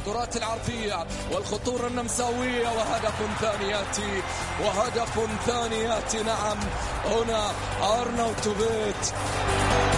الكرات العرضية والخطورة النمساوية، وهدف ثاني يأتي. نعم، هنا أرناوتوفيتش.